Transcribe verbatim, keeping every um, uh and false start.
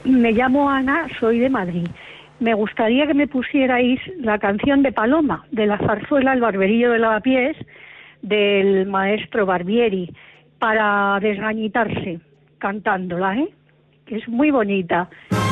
me llamo Ana, soy de Madrid. Me gustaría que me pusierais la canción de Paloma, de la zarzuela El barberillo de Lavapiés, del maestro Barbieri, para desgañitarse, cantándola, ¿eh? Que es muy bonita.